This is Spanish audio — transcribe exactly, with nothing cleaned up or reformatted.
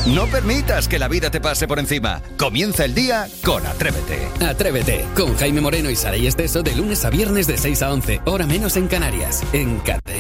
No permitas que la vida te pase por encima. Comienza el día con Atrévete. Atrévete, con Jaime Moreno y Saray Esteso de lunes a viernes de seis a once, hora menos en Canarias, en Cadena.